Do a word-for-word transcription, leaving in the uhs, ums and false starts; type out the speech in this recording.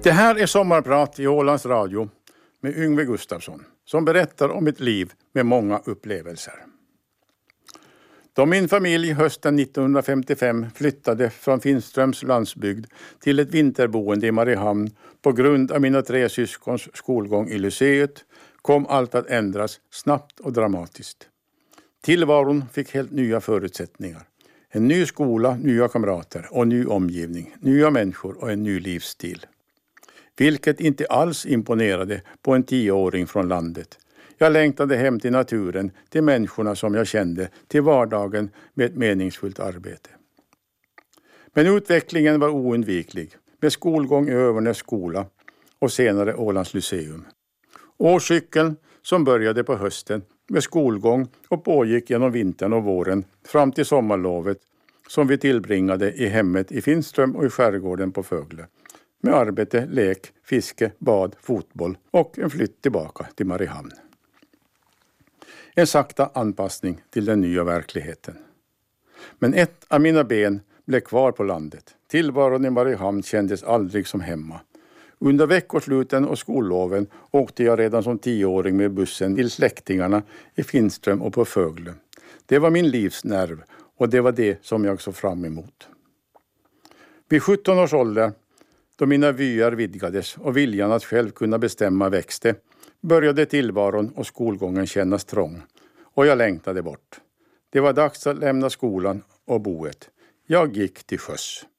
Det här är Sommarprat i Ålands Radio med Yngve Gustafsson som berättar om ett liv med många upplevelser. Då min familj hösten nittonhundrafemtiofem flyttade från Finströms landsbygd till ett vinterboende i Mariehamn på grund av mina tre syskons skolgång i lyceet kom allt att ändras snabbt och dramatiskt. Tillvaron fick helt nya förutsättningar. En ny skola, nya kamrater och ny omgivning, nya människor och en ny livsstil. Vilket inte alls imponerade på en tioåring från landet. Jag längtade hem till naturen, till människorna som jag kände, till vardagen med ett meningsfullt arbete. Men utvecklingen var oundviklig, med skolgång i Övernäs skola och senare Ålands Lyceum. Årscykeln som började på hösten med skolgång och pågick genom vintern och våren fram till sommarlovet som vi tillbringade i hemmet i Finström och i skärgården på Fögle. Med arbete, lek, fiske, bad, fotboll och en flytt tillbaka till Mariehamn. En sakta anpassning till den nya verkligheten. Men ett av mina ben blev kvar på landet. Tillvaron i Mariehamn kändes aldrig som hemma. Under veckosluten och skolloven åkte jag redan som tioåring med bussen till släktingarna i Finström och på Fögle. Det var min livsnerv och det var det som jag såg fram emot. Vid sjutton års ålder, då mina vyar vidgades och viljan att själv kunna bestämma växte, började tillvaron och skolgången kännas trång. Och jag längtade bort. Det var dags att lämna skolan och boet. Jag gick till sjöss.